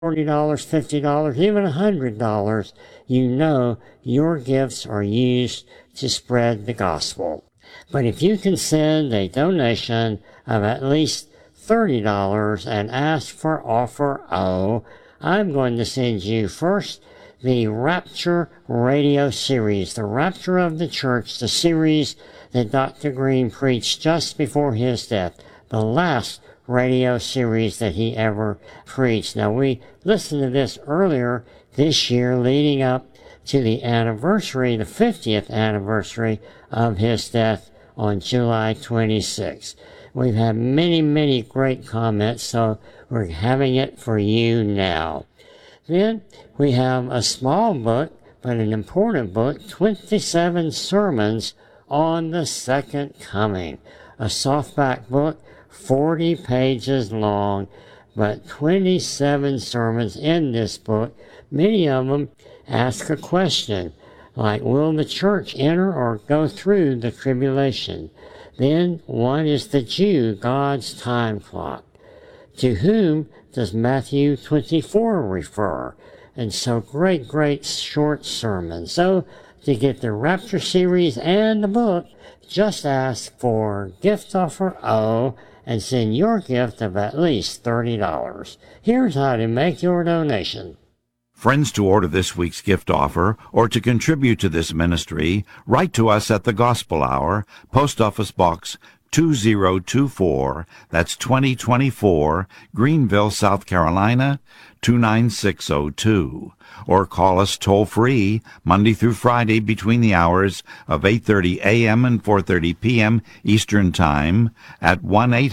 $40, $50, even $100, you know your gifts are used to spread the gospel. But if you can send a donation of at least $30 and ask for offer O, I'm going to send you first the Rapture radio series, the Rapture of the Church, the series that Dr. Green preached just before his death, the last radio series that he ever preached. Now, we listened to this earlier this year leading up to the anniversary, the 50th anniversary of his death on July 26th. We've had many, many great comments, so we're having it for you now. Then we have a small book, but an important book, 27 Sermons on the Second Coming. A softback book, 40 pages long, but 27 sermons in this book. Many of them ask a question, like, will the church enter or go through the tribulation? Then one is the Jew, God's time clock. To whom does Matthew 24 refer? And so great short sermons. So to get the Rapture series and the book, just ask for gift offer O and send your gift of at least $30. Here's how to make your donation. Friends, to order this week's gift offer or to contribute to this ministry, write to us at the Gospel Hour, Post Office Box 2024, that's 2024, Greenville, South Carolina, 29602. Or call us toll-free Monday through Friday between the hours of 8:30 a.m. and 4:30 p.m. Eastern Time at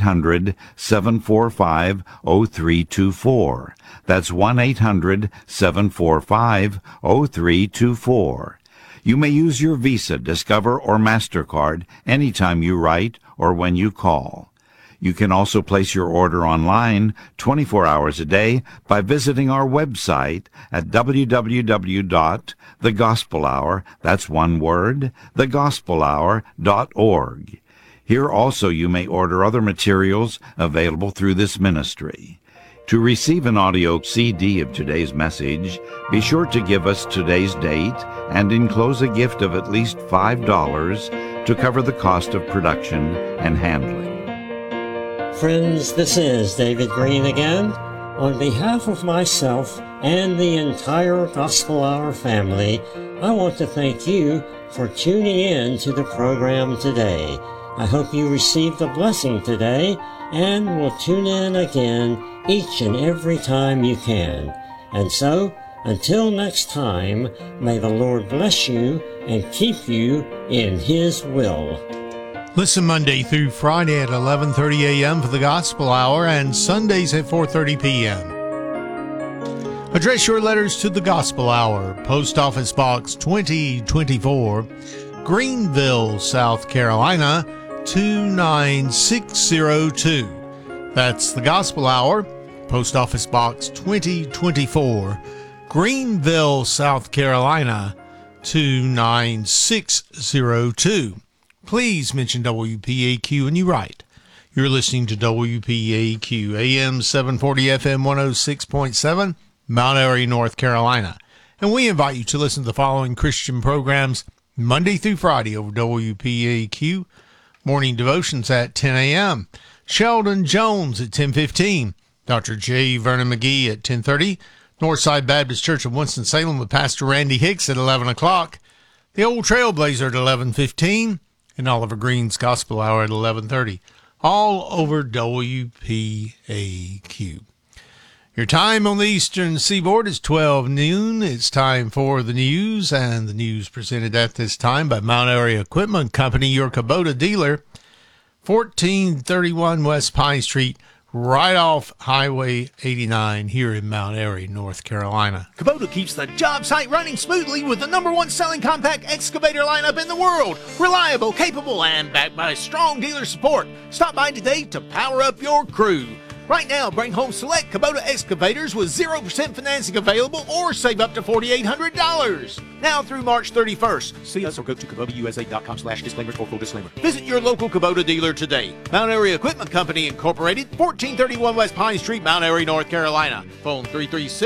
1-800-745-0324. That's 1-800-745-0324. You may use your Visa, Discover, or MasterCard anytime you write or when you call. You can also place your order online 24 hours a day by visiting our website at www.thegospelhour, that's one word, thegospelhour.org. Here also you may order other materials available through this ministry. To receive an audio CD of today's message, be sure to give us today's date and enclose a gift of at least $5 to cover the cost of production and handling. Friends, this is David Green again. On behalf of myself and the entire Gospel Hour family, I want to thank you for tuning in to the program today. I hope you received a blessing today and will tune in again each and every time you can. And so, until next time, may the Lord bless you and keep you in His will. Listen Monday through Friday at 11:30 a.m. for the Gospel Hour and Sundays at 4:30 p.m. Address your letters to the Gospel Hour, Post Office Box 2024, Greenville, South Carolina, 29602. That's the Gospel Hour, Post Office Box 2024, Greenville, South Carolina, 29602. Please mention WPAQ when you write. You're listening to WPAQ, AM 740 FM 106.7, Mount Airy, North Carolina. And we invite you to listen to the following Christian programs Monday through Friday over WPAQ. Morning devotions at 10 a.m. Sheldon Jones at 10:15. Dr. J. Vernon McGee at 10:30. Northside Baptist Church of Winston-Salem with Pastor Randy Hicks at 11 o'clock. The Old Trailblazer at 11:15. And Oliver Green's Gospel Hour at 11:30. All over WPAQ. Your time on the Eastern Seaboard is 12 noon. It's time for the news, and the news presented at this time by Mount Airy Equipment Company, your Kubota dealer, 1431 West Pine Street, right off Highway 89 here in Mount Airy, North Carolina. Kubota keeps the job site running smoothly with the #1 selling compact excavator lineup in the world. Reliable, capable, and backed by strong dealer support. Stop by today to power up your crew. Right now, bring home select Kubota excavators with 0% financing available or save up to $4,800. Now through March 31st. See us or go to KubotaUSA.com/disclaimers for full disclaimer. Visit your local Kubota dealer today. Mount Airy Equipment Company Incorporated, 1431 West Pine Street, Mount Airy, North Carolina. Phone 336